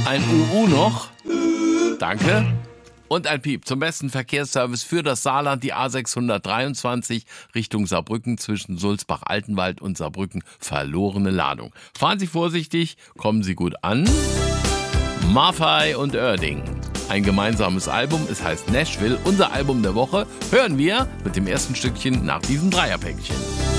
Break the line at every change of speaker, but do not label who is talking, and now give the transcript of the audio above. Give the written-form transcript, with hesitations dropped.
Ein UU noch. Danke. Und ein Piep zum besten Verkehrsservice für das Saarland, die A623 Richtung Saarbrücken zwischen Sulzbach-Altenwald und Saarbrücken. Verlorene Ladung. Fahren Sie vorsichtig, kommen Sie gut an. Maffay und Oerding. Ein gemeinsames Album, es heißt Nashville. Unser Album der Woche hören wir mit dem ersten Stückchen nach diesem Dreierpäckchen.